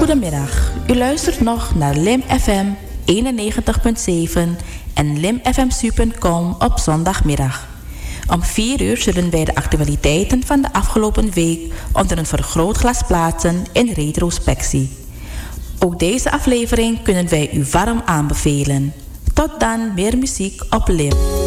Goedemiddag, u luistert nog naar Lim FM 91.7 en limfmsu.com op zondagmiddag. Om 4 uur zullen wij de actualiteiten van de afgelopen week onder een vergrootglas plaatsen in retrospectie. Ook deze aflevering kunnen wij u warm aanbevelen. Tot dan, meer muziek op Lim.